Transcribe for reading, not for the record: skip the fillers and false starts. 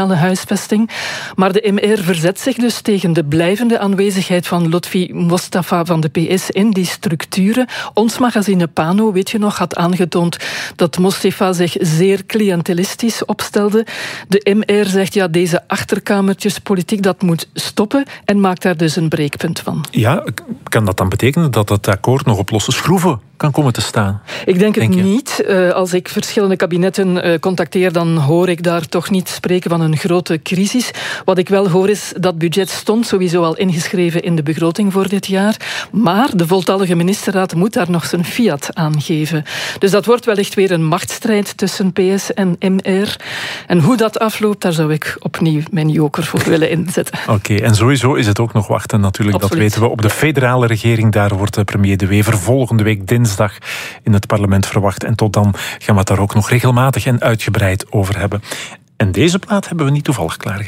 sociale huisvesting. Maar de MR verzet zich dus tegen de blijvende aanwezigheid van Lotfi Mostafa van de PS in die structuren. Ons magazine Pano, weet je nog, had aangetoond dat Mostafa zich zeer cliëntelistisch opstelde. De MR zegt, ja, deze achterkamertjespolitiek, dat moet stoppen en maakt daar dus een breekpunt van. Ja, kan dat dan betekenen dat het akkoord nog op losse schroeven kan komen te staan? Ik denk het niet. Als ik verschillende kabinetten contacteer, dan hoor ik daar toch niet spreken van een grote crisis. Wat ik wel hoor is, dat budget stond sowieso al ingeschreven in de begroting voor dit jaar. Maar de voltallige ministerraad moet daar nog zijn fiat aan geven. Dus dat wordt wellicht weer een machtsstrijd tussen PS en MR. En hoe dat afloopt, daar zou ik opnieuw mijn joker voor willen inzetten. Oké, en sowieso is het ook nog wachten natuurlijk. Absoluut. Dat weten we op de federale regering. Daar wordt premier De Wever volgende week dinsdag in het parlement verwacht. En tot dan gaan we het daar ook nog regelmatig en uitgebreid over hebben. En deze plaat hebben we niet toevallig klaargezet.